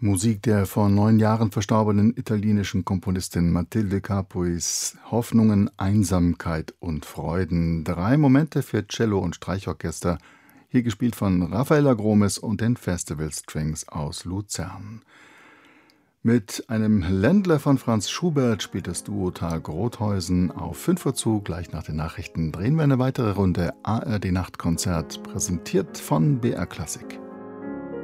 Musik der vor 9 Jahren verstorbenen italienischen Komponistin Matilde Capuis. Hoffnungen, Einsamkeit und Freuden. 3 Momente für Cello und Streichorchester. Hier gespielt von Raffaella Gromes und den Festival Strings aus Luzern. Mit einem Ländler von Franz Schubert spielt das Duo Tag Rothausen auf 5 Uhr zu. Gleich nach den Nachrichten drehen wir eine weitere Runde ARD Nachtkonzert, präsentiert von BR Klassik.